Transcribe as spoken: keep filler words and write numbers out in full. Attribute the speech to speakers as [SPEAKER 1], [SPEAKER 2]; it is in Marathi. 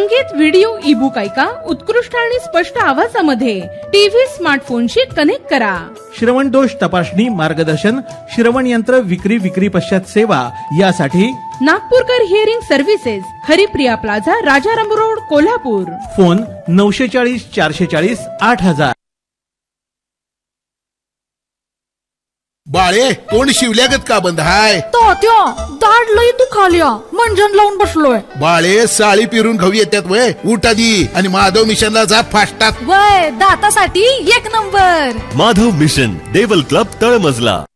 [SPEAKER 1] संगीत, व्हिडिओ, ई बुक ऐका उत्कृष्ट आणि स्पष्ट आवाजामध्ये. टीव्ही, स्मार्टफोनशी कनेक्ट करा.
[SPEAKER 2] श्रवण दोष तपासणी, मार्गदर्शन, श्रवण यंत्र विक्री, विक्री पश्चात सेवा यासाठी
[SPEAKER 1] नागपूरकर hearing services, Haripriya plaza, Rajaram road, Kolhapur.
[SPEAKER 2] Phone नऊशे चाळीस चारशे चाळीस आठ हजार.
[SPEAKER 3] बाळे, तोंड शिवल्यागत का बंद हाय?
[SPEAKER 4] तात्या, दाढ लई दुखाल्या, मंजन लावून बसलोय.
[SPEAKER 3] बाळे, साळी पिरून खाऊ येतात वय. उठ आधी आणि माधव मिशनला जा फास्टात.
[SPEAKER 4] वय दातासाठी एक number.
[SPEAKER 5] Madhav mission, Deval club, तळमजला.